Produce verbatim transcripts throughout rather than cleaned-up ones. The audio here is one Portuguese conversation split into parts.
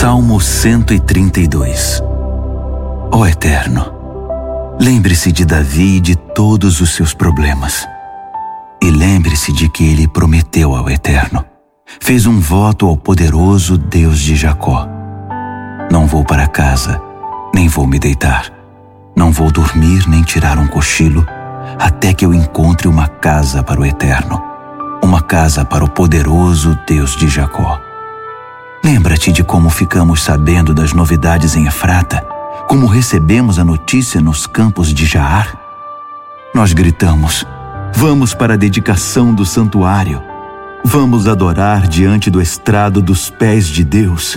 Salmo cento e trinta e dois. Ó Eterno, lembre-se de Davi e de todos os seus problemas. E lembre-se de que ele prometeu ao Eterno, fez um voto ao poderoso Deus de Jacó. Não vou para casa, nem vou me deitar. Não vou dormir nem tirar um cochilo, até que eu encontre uma casa para o Eterno, uma casa para o poderoso Deus de Jacó. Lembra-te de como ficamos sabendo das novidades em Efrata, como recebemos a notícia nos campos de Jaar. Nós gritamos: vamos para a dedicação do santuário, vamos adorar diante do estrado dos pés de Deus.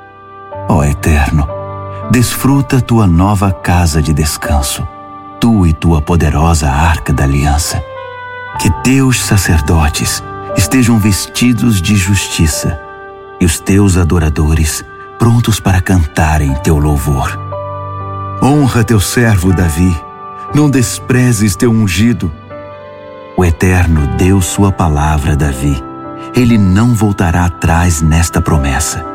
Ó Eterno, desfruta tua nova casa de descanso, tu e tua poderosa arca da aliança. Que teus sacerdotes estejam vestidos de justiça e os teus adoradores prontos para cantarem teu louvor. Honra teu servo Davi, não desprezes teu ungido. O Eterno deu sua palavra a Davi, ele não voltará atrás nesta promessa.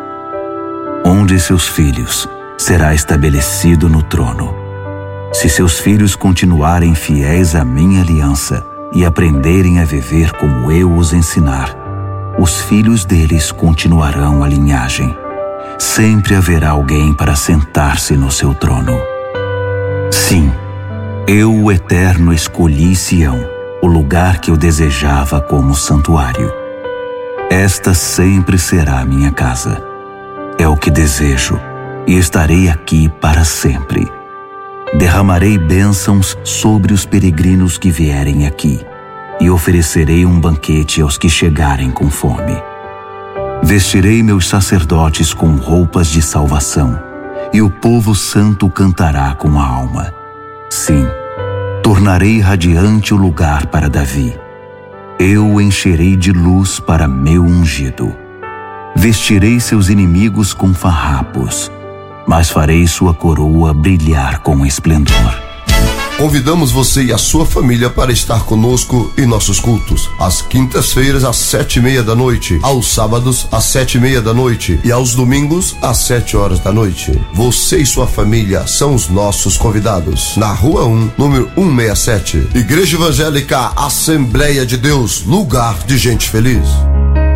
Onde seus filhos será estabelecido no trono. Se seus filhos continuarem fiéis à minha aliança e aprenderem a viver como eu os ensinar, os filhos deles continuarão a linhagem. Sempre haverá alguém para sentar-se no seu trono. Sim, eu, o Eterno, escolhi Sião, o lugar que eu desejava como santuário. Esta sempre será minha casa. É o que desejo, e estarei aqui para sempre. Derramarei bênçãos sobre os peregrinos que vierem aqui, e oferecerei um banquete aos que chegarem com fome. Vestirei meus sacerdotes com roupas de salvação, e o povo santo cantará com a alma. Sim, tornarei radiante o lugar para Davi. Eu o encherei de luz para meu ungido. Vestirei seus inimigos com farrapos, mas farei sua coroa brilhar com esplendor. Convidamos você e a sua família para estar conosco em nossos cultos. Às quintas-feiras, às sete e meia da noite. Aos sábados, às sete e meia da noite. E aos domingos, às sete horas da noite. Você e sua família são os nossos convidados. Na Rua um, número cento e sessenta e sete. Igreja Evangélica Assembleia de Deus, lugar de gente feliz.